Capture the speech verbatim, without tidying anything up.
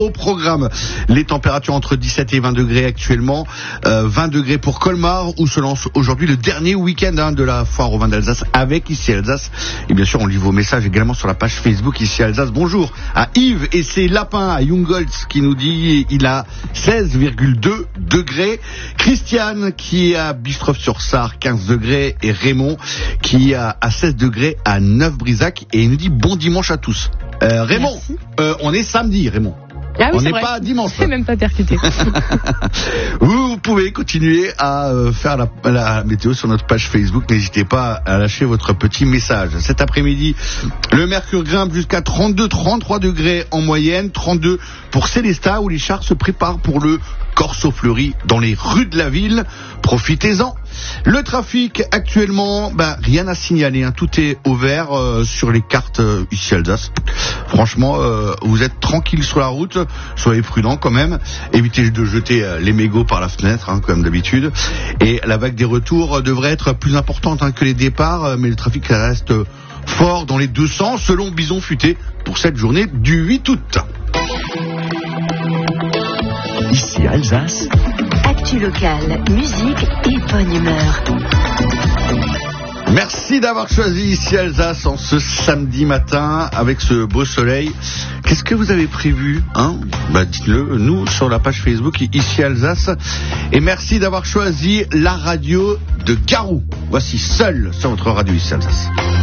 Au programme, les températures entre dix-sept et vingt degrés actuellement, euh, vingt degrés pour Colmar où se lance aujourd'hui le dernier week-end hein, de la foire au vin d'Alsace avec Ici Alsace. Et bien sûr, on lit vos messages également sur la page Facebook Ici Alsace. Bonjour à Yves et ses lapins à Jungholz qui nous dit il a seize virgule deux degrés. Christiane qui est à Bistroff-sur-Sarre quinze degrés et Raymond qui est à seize degrés à Neuf-Brisac et il nous dit bon dimanche à tous. Euh, Raymond, euh, on est samedi Raymond. Ah oui, on n'est vrai. pas dimanche. C'est même pas percuté. Vous pouvez continuer à euh, faire la, la météo sur notre page Facebook. N'hésitez pas à lâcher votre petit message. Cet après-midi, le mercure grimpe jusqu'à trente-deux trente-trois degrés en moyenne. trente-deux pour Célestat où les chars se préparent pour le Corso Fleuri dans les rues de la ville. Profitez-en. Le trafic actuellement, bah, rien à signaler, hein. Tout est au vert euh, sur les cartes euh, ici Alsace. Franchement, euh, vous êtes tranquille sur la route, soyez prudents quand même. Évitez de jeter euh, les mégots par la fenêtre, hein, comme d'habitude. Et la vague des retours euh, devrait être plus importante hein, que les départs, euh, mais le trafic reste euh, fort dans les deux sens, selon Bison Futé, pour cette journée du huit août. Ici Alsace. Actu locale, musique et bonne humeur. Merci d'avoir choisi Ici Alsace en ce samedi matin avec ce beau soleil. Qu'est-ce que vous avez prévu hein bah, dites-le nous sur la page Facebook Ici Alsace. Et merci d'avoir choisi la radio de Garou. Voici Seul sur votre radio Ici Alsace.